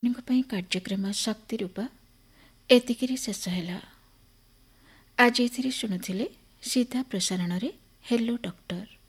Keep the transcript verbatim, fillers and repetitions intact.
କାର୍ଯ୍ୟକ୍ରମ ଶକ୍ତି ରୂପା ଏତିକିରେ ଶେଷ ହେଲା। ଆଜି ଏଥିରେ ଶୁଣୁଥିଲେ ସିଧା ପ୍ରସାରଣରେ ହେଲୋ ଡକ୍ଟର।